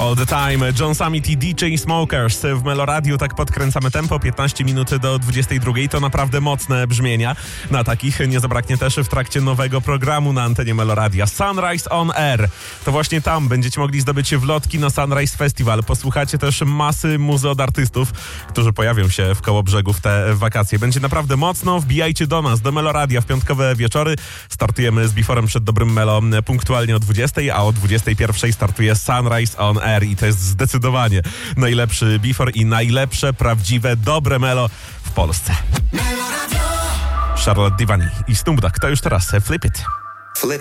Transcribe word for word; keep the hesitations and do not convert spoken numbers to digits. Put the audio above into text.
All the time. John Summit i D J Smokers w Meloradiu. Tak podkręcamy tempo. piętnaście minut do dwudziestej drugiej. To naprawdę mocne brzmienia. Na takich nie zabraknie też w trakcie nowego programu na antenie Meloradia. Sunrise on Air. To właśnie tam będziecie mogli zdobyć wlotki na Sunrise Festival. Posłuchacie też masy muzy od artystów, którzy pojawią się w Kołobrzegu w te wakacje. Będzie naprawdę mocno. Wbijajcie do nas, do Meloradia w piątkowe wieczory. Startujemy z Beforem przed dobrym Melo punktualnie o dwudziestej, a o dwudziestej pierwszej startuje Sunrise on Air i to jest zdecydowanie najlepszy Before i najlepsze, prawdziwe, dobre Melo w Polsce. Charlotte Divani i Snoop Dogg to już teraz Flip It. Flip